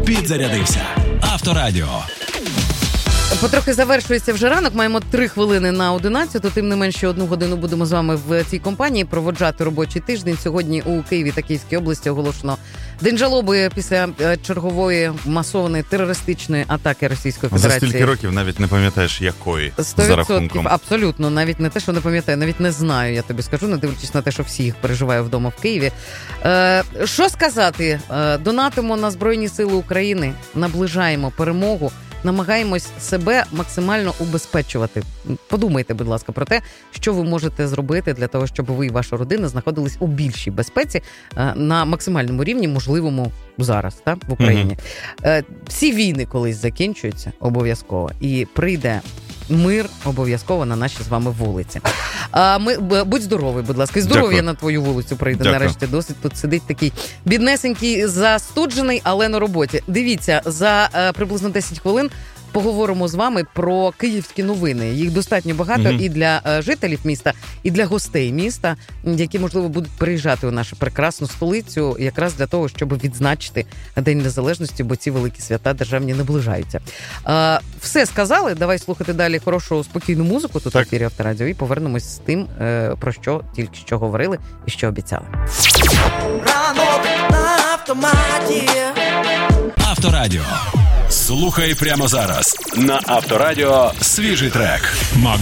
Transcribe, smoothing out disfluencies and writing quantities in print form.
Підзарядився. Авторадіо. Потрохи завершується вже ранок, маємо 3 хвилини на 11, тим не менше 1 годину будемо з вами в цій компанії проводжати робочий тиждень. Сьогодні у Києві та Київській області оголошено День жалоби після чергової масованої терористичної атаки Російської Федерації. За стільки років навіть не пам'ятаєш, якої 100%, за рахунком. Абсолютно, навіть не те, що не пам'ятаю, навіть не знаю, я тобі скажу, не дивлячись на те, що всі їх переживаю вдома в Києві. Що сказати? Донатимо на Збройні Сили України, наближаємо перемогу, намагаємось себе максимально убезпечувати. Подумайте, будь ласка, про те, що ви можете зробити для того, щоб ви і ваша родина знаходились у більшій безпеці на максимальному рівні, можливому зараз, так, в Україні. Всі війни колись закінчуються обов'язково, і прийде мир обов'язково на наші з вами вулиці. Будь здоровий, будь ласка, і здоров'я Дякую. на твою вулицю прийде. Дякую. Нарешті досить тут сидить такий біднесенький, застуджений, але на роботі. Дивіться, за приблизно 10 хвилин поговоримо з вами про київські новини. Їх достатньо багато і для жителів міста, і для гостей міста, які, можливо, будуть приїжджати у нашу прекрасну столицю якраз для того, щоб відзначити День Незалежності, бо ці великі свята державні наближаються. Все сказали, давай слухати далі хорошу, спокійну музику тут в ефірі Авторадіо і повернемось з тим, про що тільки що говорили і що обіцяли. Ранок на автоматі. Авторадіо. Слухай прямо зараз. На Авторадіо свіжий трек.